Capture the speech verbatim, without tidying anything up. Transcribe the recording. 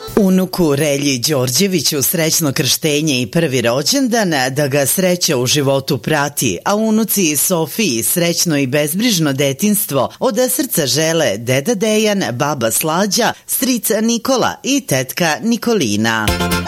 Unuku Relji Đorđeviću srećno krštenje i prvi rođendan, da ga sreća u životu prati, a unuci Sofiji srećno i bezbrižno detinjstvo od srca žele deda Dejan, baba Slađa, stric Nikola i tetka Nikolina.